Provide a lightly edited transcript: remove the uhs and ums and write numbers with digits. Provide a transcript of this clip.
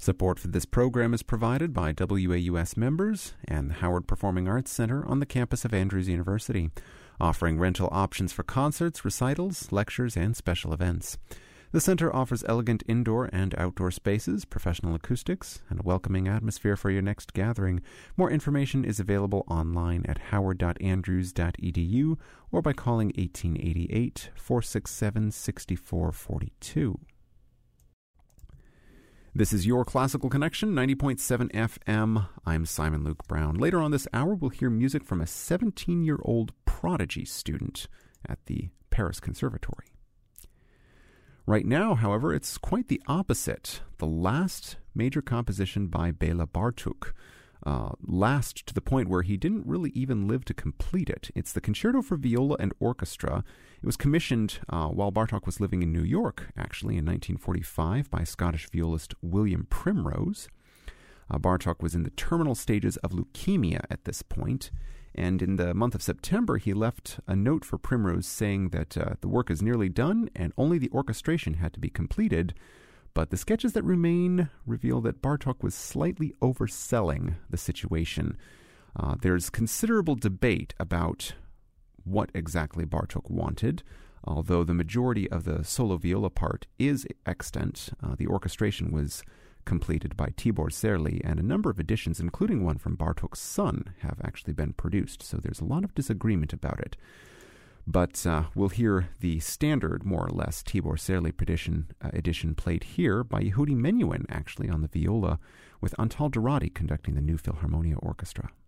Support for this program is provided by WAUS members and the Howard Performing Arts Center on the campus of Andrews University, offering rental options for concerts, recitals, lectures, and special events. The center offers elegant indoor and outdoor spaces, professional acoustics, and a welcoming atmosphere for your next gathering. More information is available online at howard.andrews.edu or by calling 1888-467-6442. This is Your Classical Connection, 90.7 FM. I'm Simon Luke Brown. Later on this hour, we'll hear music from a 17-year-old prodigy student at the Paris Conservatory. Right now, however, it's quite the opposite. The last major composition by Bela Bartók. Last to the point where he didn't really even live to complete it. It's the Concerto for Viola and Orchestra. It was commissioned while Bartók was living in New York, actually, in 1945 by Scottish violist William Primrose. Bartók was in the terminal stages of leukemia at this point, and in the month of September, he left a note for Primrose saying that the work is nearly done and only the orchestration had to be completed. But the sketches that remain reveal that Bartók was slightly overselling the situation. There's considerable debate about what exactly Bartók wanted. Although the majority of the solo viola part is extant, the orchestration was completed by Tibor Serli, and a number of editions, including one from Bartók's son, have actually been produced. So there's a lot of disagreement about it. But we'll hear the standard, more or less, Tibor Serli edition played here by Yehudi Menuhin, actually, on the viola, with Antal Dorati conducting the New Philharmonia Orchestra.